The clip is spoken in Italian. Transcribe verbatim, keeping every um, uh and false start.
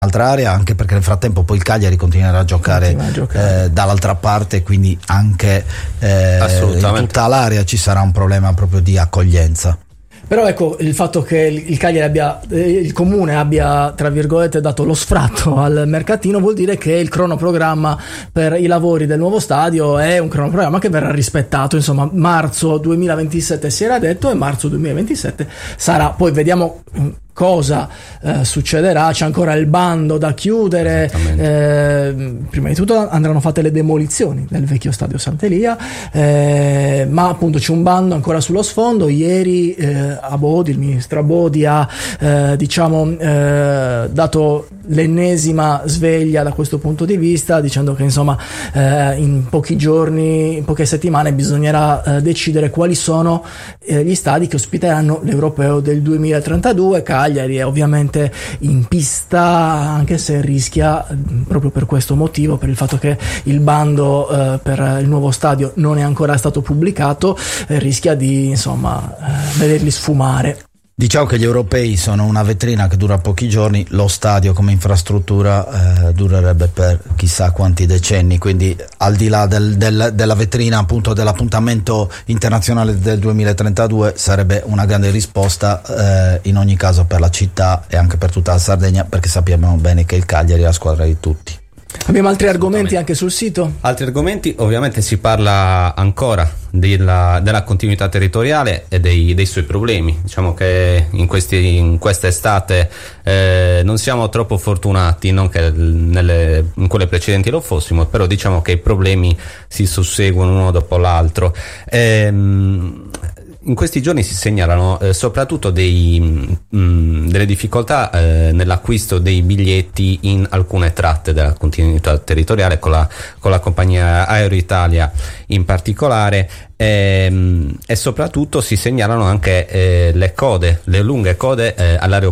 un'altra area, anche perché nel frattempo poi il Cagliari continuerà a giocare, a giocare. Eh, dall'altra parte, quindi anche eh, in tutta l'area ci sarà un problema proprio di accoglienza. Però ecco, il fatto che il Cagliari abbia, il comune abbia, tra virgolette, dato lo sfratto al mercatino, vuol dire che il cronoprogramma per i lavori del nuovo stadio è un cronoprogramma che verrà rispettato. Insomma, marzo duemilaventisette si era detto, e marzo duemilaventisette sarà. Poi vediamo cosa eh, succederà. C'è ancora il bando da chiudere, eh, prima di tutto andranno fatte le demolizioni del vecchio stadio Sant'Elia, eh, ma appunto c'è un bando ancora sullo sfondo. Ieri eh, Abodi, il ministro Abodi ha eh, diciamo eh, dato l'ennesima sveglia da questo punto di vista, dicendo che insomma eh, in pochi giorni, in poche settimane bisognerà eh, decidere quali sono eh, gli stadi che ospiteranno l'Europeo del duemilatrentadue. Cagliari è ovviamente in pista, anche se rischia, proprio per questo motivo, per il fatto che il bando eh, per il nuovo stadio non è ancora stato pubblicato, eh, rischia di insomma eh, vederli sfumare. Diciamo che gli europei sono una vetrina che dura pochi giorni, lo stadio come infrastruttura eh, durerebbe per chissà quanti decenni, quindi al di là del, del, della vetrina, appunto, dell'appuntamento internazionale del duemilatrentadue, sarebbe una grande risposta eh, in ogni caso per la città e anche per tutta la Sardegna, perché sappiamo bene che il Cagliari è la squadra di tutti. Abbiamo altri argomenti anche sul sito? Altri argomenti, ovviamente si parla ancora della, della continuità territoriale e dei, dei suoi problemi. Diciamo che in, questi, in questa estate eh, non siamo troppo fortunati, non che nelle, in quelle precedenti lo fossimo, però diciamo che i problemi si susseguono uno dopo l'altro. Ehm, In questi giorni si segnalano eh, soprattutto dei, mh, delle difficoltà eh, nell'acquisto dei biglietti in alcune tratte della continuità territoriale, con la, con la compagnia Aero Italia in particolare, ehm, e soprattutto si segnalano anche eh, le code, le lunghe code eh, all'aeroporto